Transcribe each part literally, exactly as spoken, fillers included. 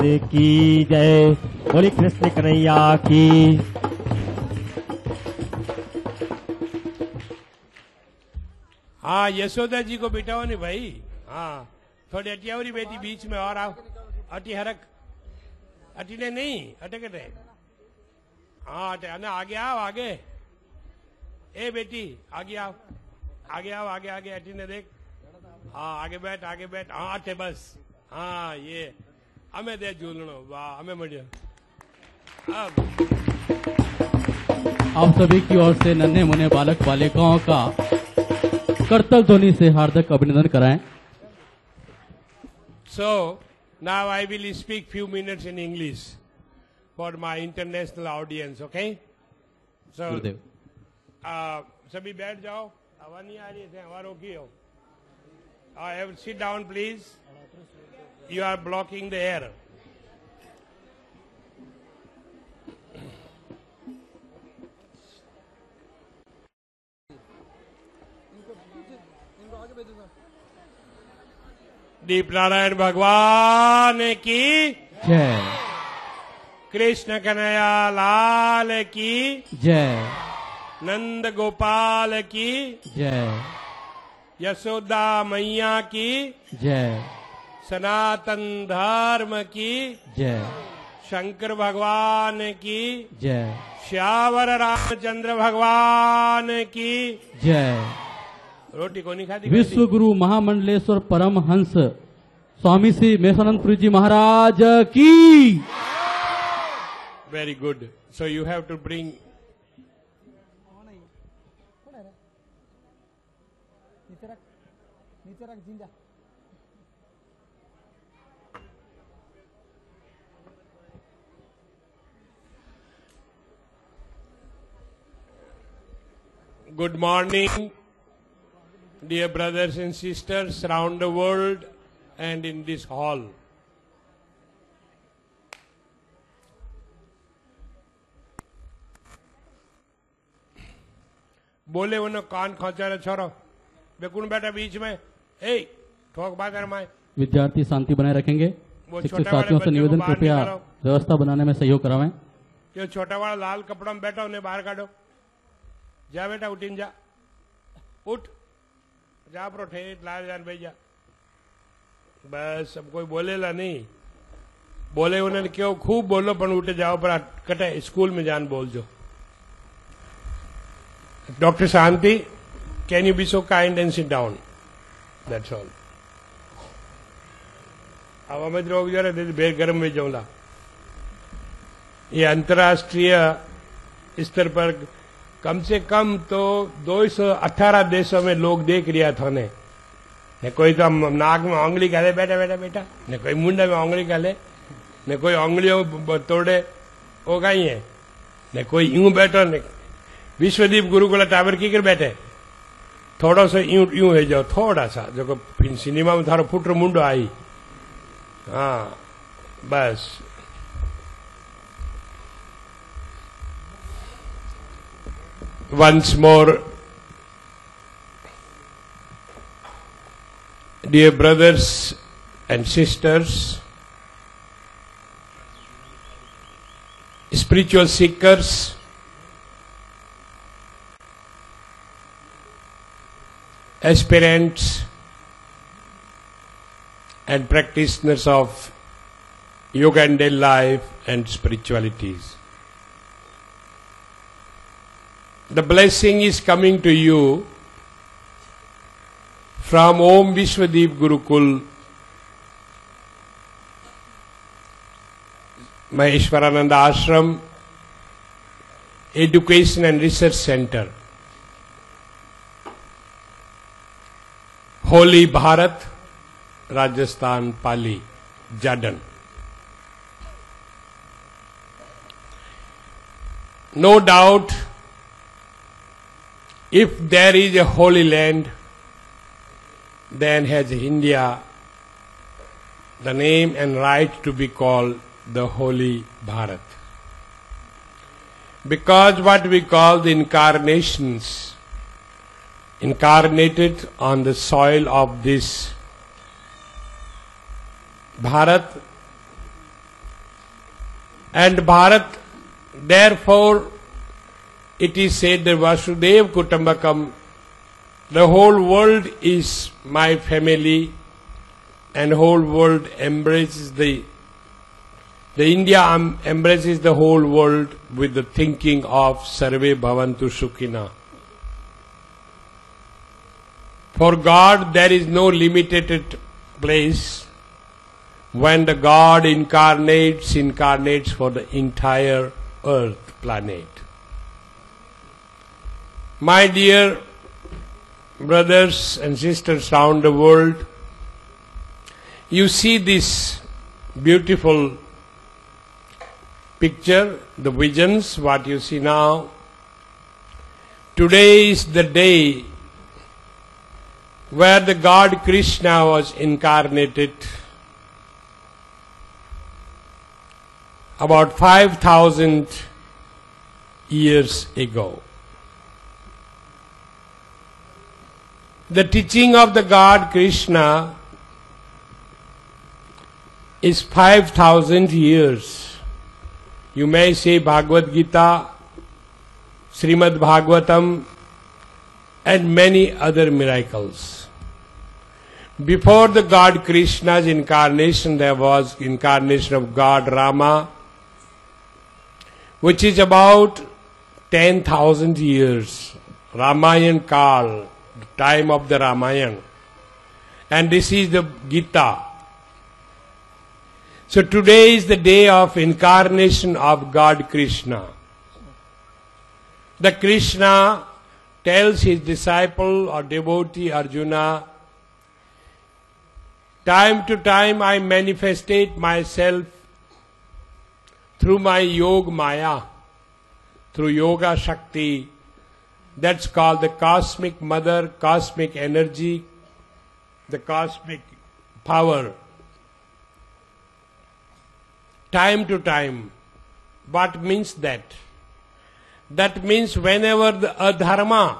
की जय। बोली कृष्ण कन्हैया की। हाँ, यशोदा जी को बिठाओ नहीं भाई। हाँ, थोड़ी अटियावरी बेटी बीच में और आओ। अटी हरक अटी ने नहीं अटक अटे। हाँ अटे ना, आगे आओ आगे। ए बेटी आगे आओ, आगे आओ, आगे आगे अटी ने देख। हाँ आगे बैठ, आगे बैठ। हाँ अटे बस। हाँ ये हमें दे झूलनो। वाह हमें मजा। अब आप सभी की ओर से नन्हे मुन्ने बालक बालिकाओं का करतल ध्वनि से हार्दिक अभिनंदन कराएं। So now I will speak few minutes in English for my international audience, okay? So Gurudev. uh, सभी बैठ जाओ, हवा नहीं आ रही है, हवा रोकी हो। I have sit down please. You are blocking the air. दीप नारायण भगवान की जय। कृष्ण कन्हैया लाल की जय। नंद गोपाल की जय। यशोदा मैया की जय। सनातन धर्म की जय। शंकर भगवान की जय। श्यावर रामचंद्र भगवान की जय। रोटी को नहीं खाती। विश्व गुरु महामंडलेश्वर परम हंस स्वामी श्री मेषानंदपुरी जी महाराज की। Very good. So you have to bring good morning, dear brothers and sisters around the world and in this hall. बोले उन्हें कान खोचा रहे छोरो, बेकुन बैठा बीच में। ए ठोक बात कर माए। विद्यार्थी शांति बनाए रखेंगे। वो शिक्षक छोटा वाले साथियों से बच्चों को निवेदन बाहर कृपया निकालो। व्यवस्था बनाने में सहयोग करावें। जो छोटा वाला लाल कपड़ा में बैठा उन्हें बाहर काटो। जा बेटा उठीन जा, उठ जा प्रो ठेठ लाल जान भाई जा। बस अब कोई बोलेला नहीं। बोले उन्होंने क्यों खूब बोलो पण उठे जाओ पर कटे स्कूल में जान बोल जो। Doctor Shanti, can you B so kind and sit down, that's all. अब हमें रोक जा रहे बेर गर्म में जाऊंगा। ये अंतर्राष्ट्रीय स्तर पर कम से कम तो दो सौ अठारह देशों में लोग देख रिया था ने। ने कोई तो नाक में उंगली गाले बैठा बैठा बैठा, ने कोई मुंडा में उंगली गाले, ने कोई उंगलियों तोड़े वो कहीं है, ने कोई यूं बैठो। ने विश्वदीप गुरुकुल टावर की कर बैठे थोड़ा सा यूं यूं है जाओ, थोड़ा सा जो सिनेमा में थारो फुटर मुंडो आई। हाँ बस once more, dear brothers and sisters, spiritual seekers, aspirants and practitioners of yoga and daily life and spiritualities. The blessing is coming to you from Om Vishwadeep Gurukul, Maheshwarananda Ashram, Education and Research Center, Holy Bharat, Rajasthan, Pali, Jadon. No doubt, if there is a holy land, then has India the name and right to be called the Holy Bharat. Because what we call the incarnations, incarnated on the soil of this Bharat, And Bharat, therefore, it is said that Vasudev Kutumbakam, the whole world is my family, and whole world embraces the, the India embraces the whole world with the thinking of Sarve Bhavantu Sukhina. For God there is no limited place. When the God incarnates, incarnates for the entire earth planet. My dear brothers and sisters around the world, you see this beautiful picture, the visions, what you see now. Today is the day where the God Krishna was incarnated. About five thousand years ago. The teaching of the God Krishna is five thousand years. You may say Bhagavad Gita, Srimad Bhagavatam, and many other miracles. Before the God Krishna's incarnation, there was incarnation of God Rama, which is about ten thousand years. Ramayan Kal, the time of the Ramayan. And this is the Gita. So today is the day of incarnation of God Krishna. The Krishna tells his disciple or devotee Arjuna, time to time I manifestate myself through my Yoga Maya, through Yoga Shakti. That's called the cosmic mother, cosmic energy, the cosmic power. Time to time. What means that? That means whenever the adharma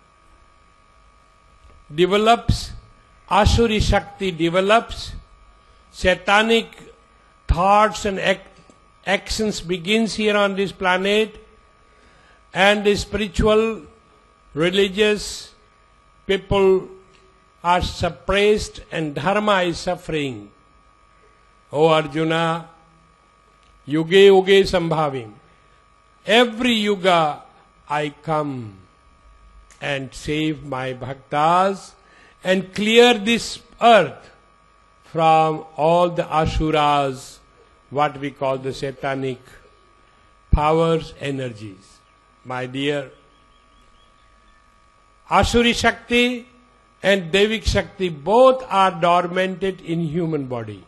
develops, Asuri Shakti develops, satanic thoughts and act, actions begins here on this planet, and the spiritual, religious people are suppressed and dharma is suffering. O Arjuna, yuge yuge sambhavim. Every yuga I come and save my bhaktas and clear this earth from all the asuras, what we call the satanic powers, energies. My dear, Asuri Shakti and Devik Shakti both are dormanted in human body.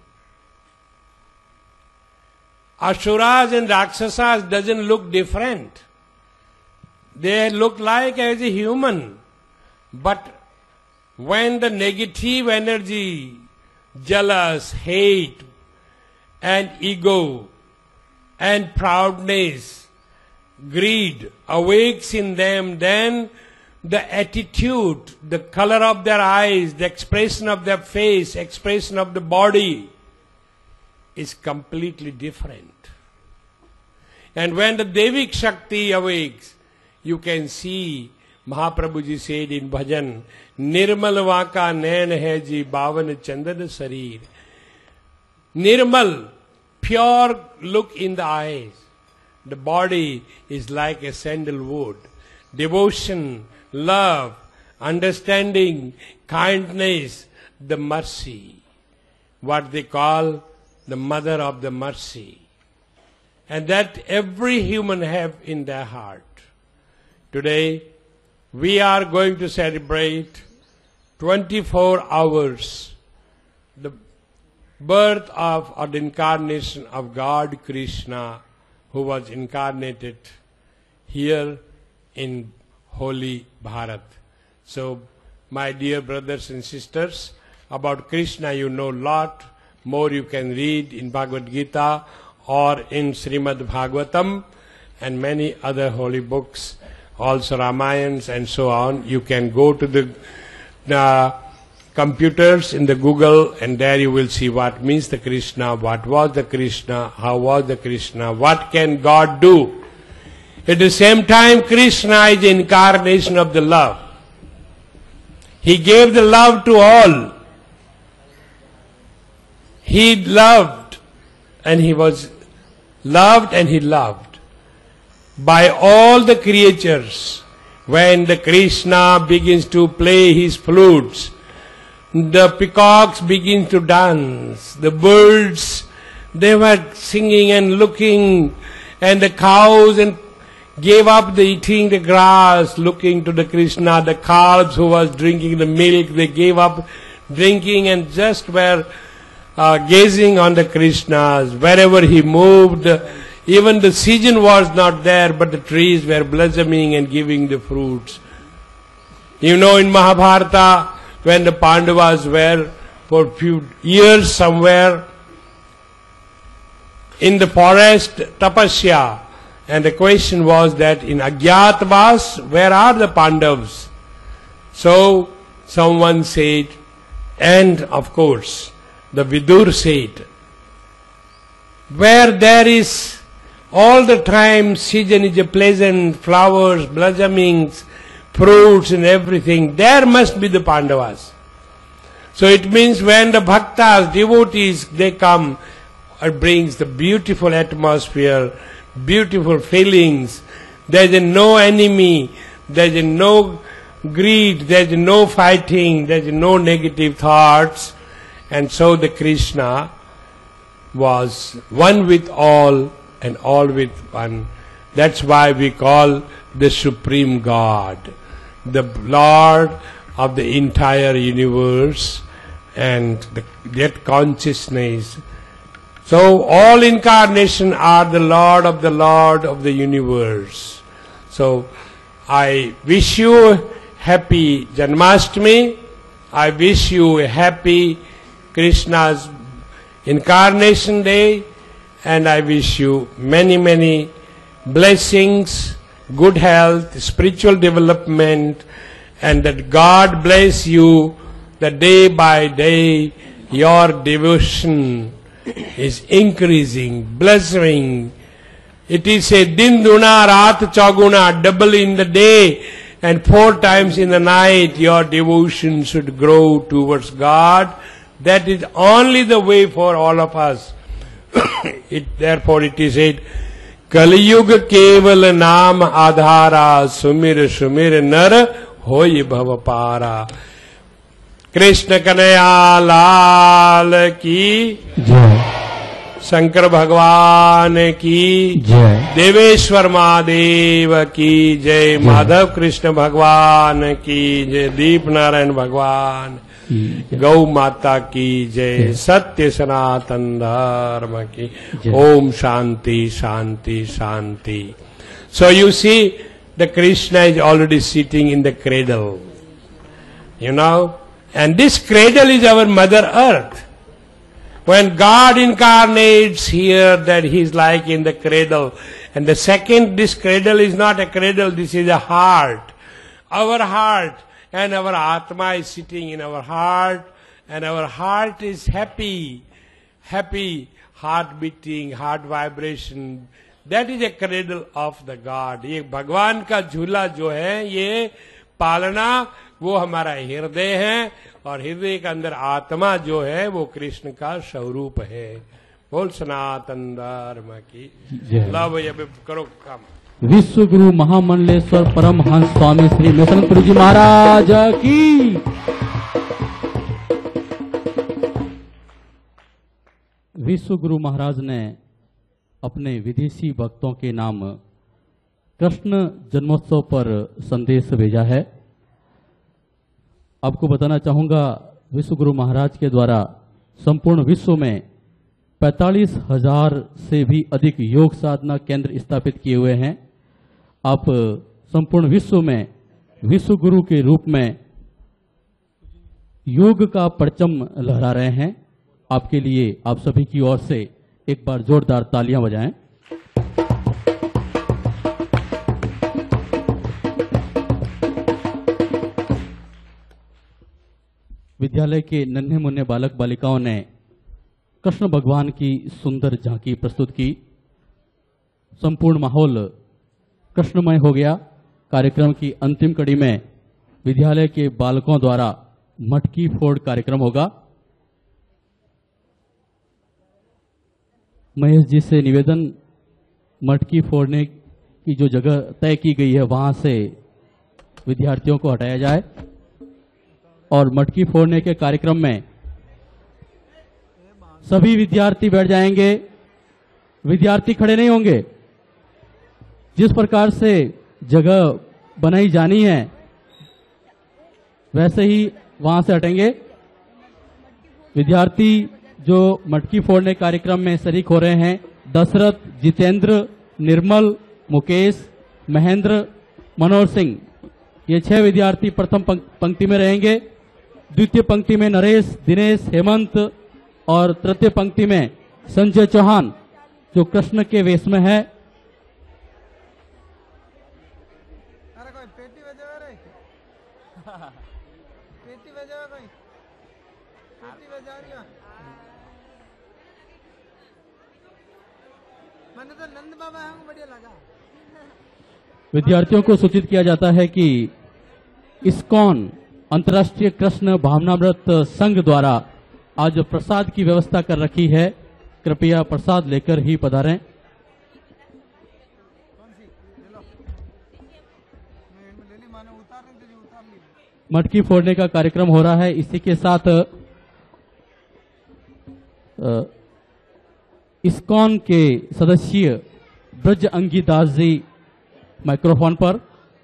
Asuras and Rakshasas doesn't look different. They look like as a human. But when the negative energy, jealous, hate, and ego, and proudness, greed awakes in them, then the attitude, the color of their eyes, the expression of their face, expression of the body is completely different. And when the Devik Shakti awakes, you can see, Mahaprabhuji said in bhajan, Nirmal Vaka Nain Hai Ji Bavan Chandan Sarir. Nirmal, pure look in the eyes. The body is like a sandalwood. Devotion, love, understanding, kindness, the mercy. What they call the mother of the mercy. And that every human have in their heart. Today, we are going to celebrate twenty-four hours the birth of or the incarnation of God Krishna, who was incarnated here in holy Bharat. So, my dear brothers and sisters, about Krishna you know a lot. More you can read in Bhagavad Gita or in Srimad Bhagavatam and many other holy books, also Ramayans and so on. You can go to the uh, computers, in the Google, and there you will see what means the Krishna, what was the Krishna, how was the Krishna, what can God do. At the same time, Krishna is the incarnation of the love. He gave the love to all. He loved, and he was loved, and he loved by all the creatures. When the Krishna begins to play his flutes, the peacocks begin to dance, the birds, they were singing and looking, and the cows and gave up the eating the grass, looking to the Krishna. The calves who was drinking the milk, they gave up drinking and just were uh, gazing on the Krishnas. Wherever he moved, even the season was not there, but the trees were blossoming and giving the fruits. You know, in Mahabharata, when the Pandavas were for a few years somewhere in the forest, tapasya, and the question was that in Agyatavas, where are the Pandavas? So someone said, and of course, the Vidur said, where there is all the time season is a pleasant, flowers, blossomings, fruits and everything, there must be the Pandavas. So it means when the bhaktas, devotees, they come, it brings the beautiful atmosphere, beautiful feelings. There is no enemy, there is no greed, there is no fighting, there is no negative thoughts. And so the Krishna was one with all and all with one. That's why we call the Supreme God, the Lord of the entire universe and the, that consciousness. So all incarnations are the Lord of the Lord of the universe. So I wish you a happy Janmashtami. I wish you a happy Krishna's incarnation day, and I wish you many, many blessings, good health, spiritual development, and that God bless you that day by day your devotion is increasing, blessing. It is a din duna raat chaguna, double in the day and four times in the night your devotion should grow towards God. That is only the way for all of us. It, therefore it is said, Kaliyug keval naam adhara, sumir sumir nar hoy bhavapara. Krishna Kanaya Lal ki जय शंकर भगवान की जय देवेश्वर महादेव की जय, माधव कृष्ण भगवान की जय, दीप नारायण भगवान, गौ माता की जय, सत्य सनातन धर्म की ओम शांति शांति शांति. So you see, the Krishna is already sitting in the cradle, you know, and this cradle is our Mother Earth. When God incarnates here, that He is like in the cradle. And the second, this cradle is not a cradle, this is a heart. Our heart, and our Atma is sitting in our heart, and our heart is happy, happy, heart beating, heart vibration. That is a cradle of the God. ये भगवान का झूला जो है, ये पालना, वो हमारा हृदय है, और हृदय के अंदर आत्मा जो है वो कृष्ण का स्वरूप है. बोल सनातन धर्म की लव. अब करो काम. विश्व गुरु महामंडलेश्वर परमहंस स्वामी श्री मेसनपुरी जी महाराज की. विश्व गुरु महाराज ने अपने विदेशी भक्तों के नाम कृष्ण जन्मोत्सव पर संदेश भेजा है. आपको बताना चाहूंगा, विश्व गुरु महाराज के द्वारा संपूर्ण विश्व में पैंतालीस हजार से भी अधिक योग साधना केंद्र स्थापित किए हुए हैं. आप संपूर्ण विश्व में विश्व गुरु के रूप में योग का परचम लहरा रहे हैं. आपके लिए आप सभी की ओर से एक बार जोरदार तालियां बजाएं. विद्यार्थी विद्यालय के नन्हे मुन्ने बालक बालिकाओं ने कृष्ण भगवान की सुंदर झांकी प्रस्तुत की। संपूर्ण माहौल कृष्णमय हो गया। कार्यक्रम की अंतिम कड़ी में विद्यालय के बालकों द्वारा मटकी फोड़ कार्यक्रम होगा। महेश जी से निवेदन, मटकी फोड़ने की जो जगह तय की गई है वहां से विद्यार्थियों को हटाया जाए और मटकी फोड़ने के कार्यक्रम में सभी विद्यार्थी बैठ जाएंगे। विद्यार्थी खड़े नहीं होंगे। जिस प्रकार से जगह बनाई जानी है वैसे ही वहां से हटेंगे। विद्यार्थी जो मटकी फोड़ने कार्यक्रम में शरीक हो रहे हैं, दशरथ, जितेंद्र, निर्मल, मुकेश, महेंद्र, मनोहर सिंह, ये छह विद्यार्थी प्रथम पंक्ति में रहेंगे। द्वितीय पंक्ति में नरेश, दिनेश, हेमंत और तृतीय पंक्ति में संजय चौहान जो कृष्ण के वेश में है। अरे कोई पेटी बजावे रे पेटी बजावे कोई पेटी बजा रही है। मैंने तो नंद बाबा हमको बढ़िया लगा। विद्यार्थियों को सूचित किया जाता है कि इस्कॉन अंतर्राष्ट्रीय कृष्ण भावनामृत संघ द्वारा आज प्रसाद की व्यवस्था कर रखी है। कृपया प्रसाद लेकर ही पधारें। कौन सी ले लो, मैं इनमें ले ली, माने उतार नहीं तुझे उतार ली। मटकी फोड़ने का कार्यक्रम हो रहा है। इसी के साथ इस्कॉन के सदस्य ब्रज अंगी दास जी माइक्रोफोन पर।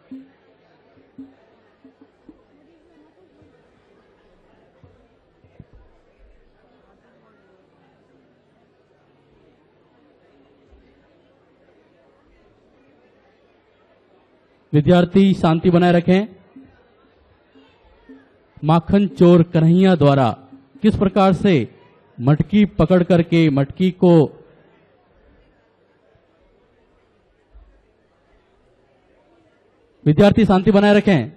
विद्यार्थी शांति बनाए रखें। माखन चोर कन्हैया द्वारा किस प्रकार से मटकी पकड़ करके मटकी को विद्यार्थी शांति बनाए रखें।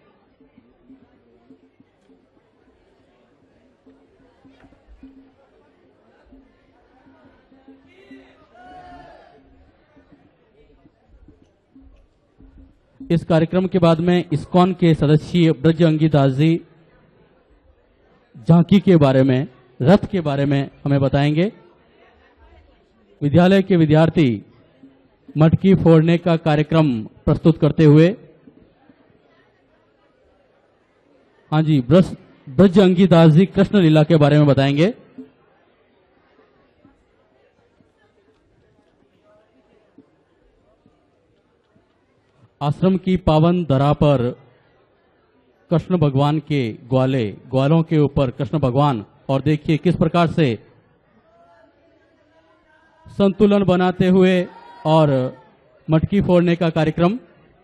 इस कार्यक्रम के बाद में इस्कॉन के सदस्य ब्रज अंगी दास जी झांकी के बारे में, रथ के बारे में हमें बताएंगे। विद्यालय के विद्यार्थी मटकी फोड़ने का कार्यक्रम प्रस्तुत करते हुए, हाँ जी, ब्रज ब्रज अंगी दास जी कृष्ण लीला के बारे में बताएंगे। आश्रम की पावन धरा पर कृष्ण भगवान के ग्वाले, ग्वालों के ऊपर कृष्ण भगवान, और देखिए किस प्रकार से संतुलन बनाते हुए और मटकी फोड़ने का कार्यक्रम।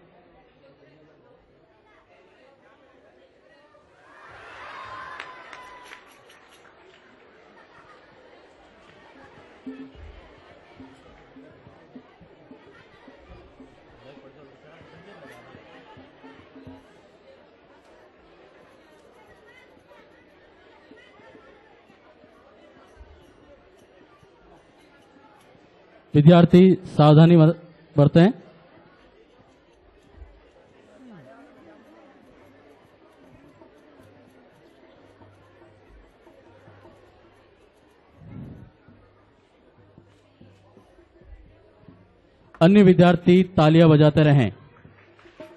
विद्यार्थी सावधानी बरतें। अन्य विद्यार्थी तालियां बजाते रहें।